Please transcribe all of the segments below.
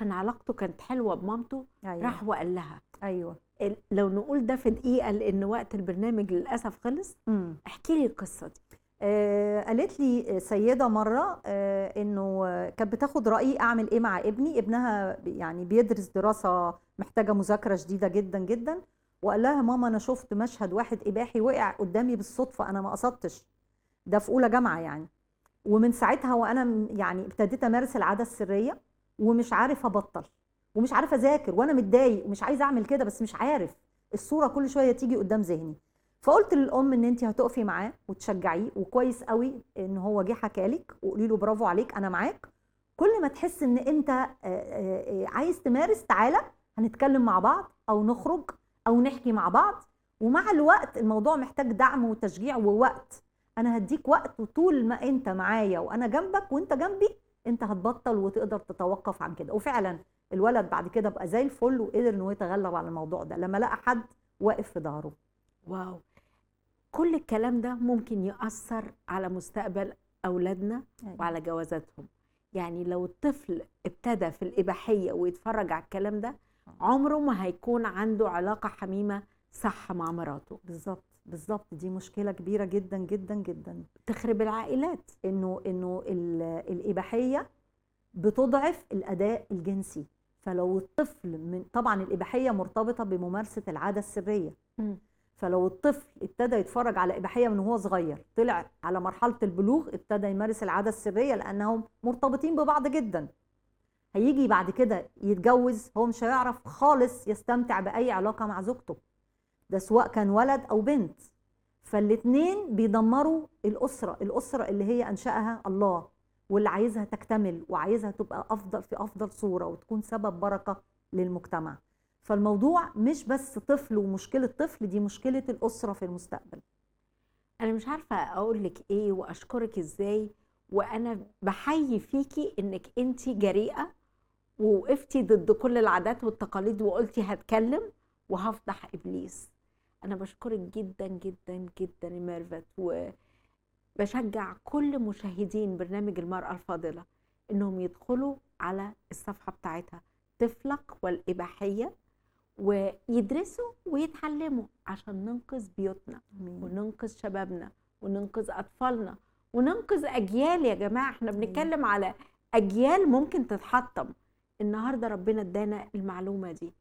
عشان علاقته كانت حلوه بمامته أيوة. راح وقال لها. ايوه. لو نقول ده في دقيقه لان وقت البرنامج للاسف خلص. احكي لي القصه دي. قالت لي سيده مره انه كانت بتاخد رايي اعمل ايه مع ابنها يعني بيدرس دراسه محتاجه مذاكره شديده جدا جدا، وقال لها ماما انا شفت مشهد واحد اباحي وقع قدامي بالصدفه، انا ما قصدتش، ده في اولى جامعه يعني، ومن ساعتها وانا يعني ابتديت امارس العاده السريه ومش عارف ابطل ومش عارف اذاكر وانا متضايق ومش عايزه اعمل كده بس مش عارف، الصوره كل شويه تيجي قدام ذهني. فقلت للام ان انت هتقفي معاه وتشجعيه، وكويس قوي ان هو جه حكالك، وقولي له برافو عليك انا معاك، كل ما تحس ان انت عايز تمارس تعالى هنتكلم مع بعض او نخرج او نحكي مع بعض، ومع الوقت الموضوع محتاج دعم وتشجيع ووقت، انا هديك وقت وطول ما انت معايا وانا جنبك وانت جنبي انت هتبطل وتقدر تتوقف عن كده. وفعلا الولد بعد كده بقى زي الفل وقدر انه يتغلب على الموضوع ده لما لقى حد واقف في ظهره. واو، كل الكلام ده ممكن يأثر على مستقبل أولادنا وعلى جوازاتهم. يعني لو الطفل ابتدى في الإباحية ويتفرج على الكلام ده عمره ما هيكون عنده علاقة حميمة صح مع مراته. بالظبط بالظبط، دي مشكلة كبيرة جدا جدا جدا تخرب العائلات. انه الإباحية بتضعف الأداء الجنسي، فلو الطفل طبعا الإباحية مرتبطة بممارسة العادة السرية، فلو الطفل ابتدى يتفرج على إباحية من هو صغير طلع على مرحلة البلوغ ابتدى يمارس العادة السرية لأنهم مرتبطين ببعض جدا، هيجي بعد كده يتجوز هو مش هيعرف خالص يستمتع بأي علاقة مع زوجته، ده سواء كان ولد أو بنت، فالاتنين بيدمروا الأسرة اللي هي أنشأها الله واللي عايزها تكتمل وعايزها تبقى في أفضل صورة وتكون سبب بركة للمجتمع. فالموضوع مش بس طفل ومشكلة طفل، دي مشكلة الأسرة في المستقبل. أنا مش عارفة أقولك إيه وأشكرك إزاي، وأنا بحيي فيكي إنك أنتي جريئة ووقفتي ضد كل العادات والتقاليد وقلتي هتكلم وهفضح إبليس. أنا بشكرك جدا جدا جدا يا ميرفت، وبشجع كل مشاهدين برنامج المرأة الفاضلة إنهم يدخلوا على الصفحة بتاعتها تفلق والإباحية ويدرسوا ويتعلموا عشان ننقذ بيوتنا وننقذ شبابنا وننقذ أطفالنا وننقذ أجيال. يا جماعة احنا بنتكلم على أجيال ممكن تتحطم. النهاردة ربنا ادانا المعلومة دي.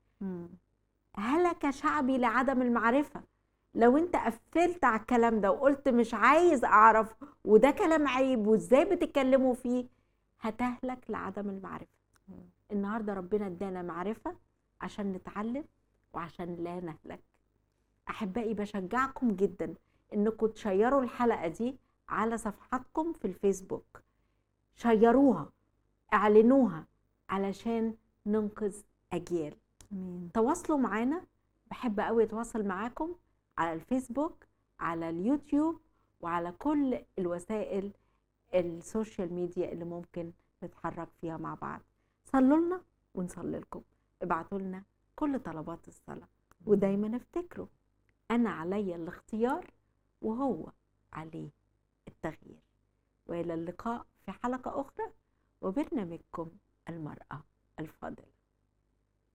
هلك شعبي لعدم المعرفة. لو انت قفلت على الكلام ده وقلت مش عايز اعرف وده كلام عيب وازاي بتتكلموا فيه هتهلك لعدم المعرفة. النهاردة ربنا ادانا معرفة عشان نتعلم وعشان لا نهلك. احبائي بشجعكم جدا انكم تشيروا الحلقة دي على صفحاتكم في الفيسبوك، شيروها اعلنوها علشان ننقذ اجيال. تواصلوا معانا، بحب قوي اتواصل معاكم على الفيسبوك على اليوتيوب وعلى كل الوسائل السوشيال ميديا اللي ممكن نتحرك فيها مع بعض. صلوا لنا ونصلي لكم، ابعتوا لنا كل طلبات الصلاة، ودايما افتكروا أنا علي الاختيار وهو عليه التغيير. وإلى اللقاء في حلقة أخرى وبرنامجكم المرأة الفاضلة.